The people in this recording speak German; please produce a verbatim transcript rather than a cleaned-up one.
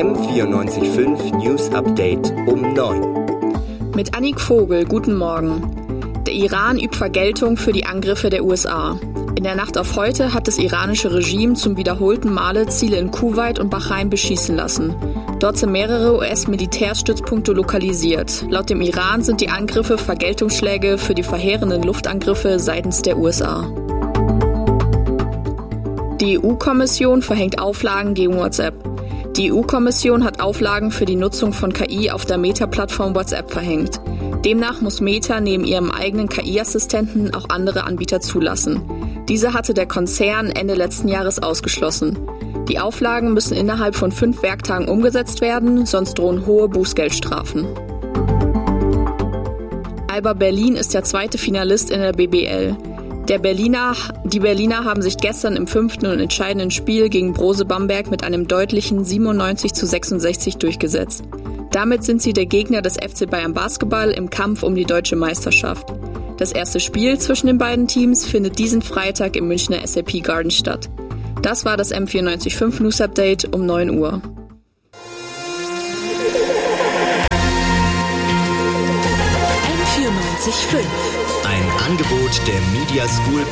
M vierundneunzig Komma fünf News Update um neun. Mit Annik Vogel, guten Morgen. Der Iran übt Vergeltung für die Angriffe der U S A. In der Nacht auf heute hat das iranische Regime zum wiederholten Male Ziele in Kuwait und Bahrain beschießen lassen. Dort sind mehrere U S-Militärstützpunkte lokalisiert. Laut dem Iran sind die Angriffe Vergeltungsschläge für die verheerenden Luftangriffe seitens der U S A. Die E U-Kommission verhängt Auflagen gegen WhatsApp. Die E U-Kommission hat Auflagen für die Nutzung von K I auf der Meta-Plattform WhatsApp verhängt. Demnach muss Meta neben ihrem eigenen K I-Assistenten auch andere Anbieter zulassen. Diese hatte der Konzern Ende letzten Jahres ausgeschlossen. Die Auflagen müssen innerhalb von fünf Werktagen umgesetzt werden, sonst drohen hohe Bußgeldstrafen. Alba Berlin ist der zweite Finalist in der B B L. Der Berliner, die Berliner haben sich gestern im fünften und entscheidenden Spiel gegen Brose Bamberg mit einem deutlichen siebenundneunzig zu sechsundsechzig durchgesetzt. Damit sind sie der Gegner des F C Bayern Basketball im Kampf um die deutsche Meisterschaft. Das erste Spiel zwischen den beiden Teams findet diesen Freitag im Münchner S A P Garden statt. Das war das M vierundneunzig Komma fünf News Update um neun Uhr. M vierundneunzig Komma fünf. Ein Angebot der Media School